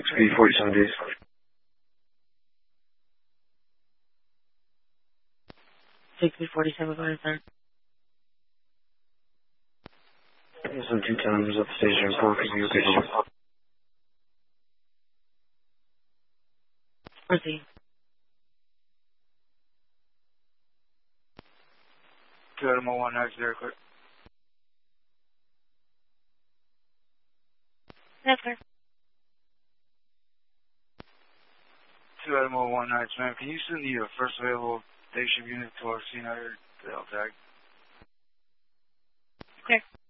Speed 47 days. Take me 47, go ahead, sir. Some 2 times up station 4, could be okay. Proceed. 2 Animal 1, how's your quick? Yes, sir. 2 Animal 1, Nights, ma'am. Can you send the first available day shift unit to our scene out here to help tag? Okay.